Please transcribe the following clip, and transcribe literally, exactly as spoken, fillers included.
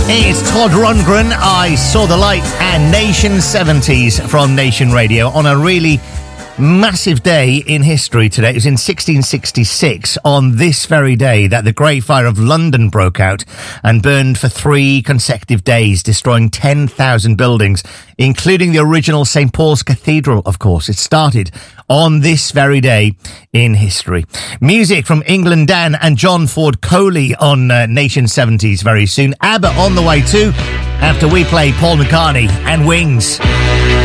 It's Todd Rundgren, I Saw the Light, and Nation seventies from Nation Radio on a really massive day in history today. It was in sixteen sixty-six, on this very day, that the Great Fire of London broke out and burned for three consecutive days, destroying ten thousand buildings, including the original Saint Paul's Cathedral, of course. It started on this very day in history. Music from England Dan and John Ford Coley on uh, Nation seventies very soon. ABBA on the way too, after we play Paul McCartney and Wings.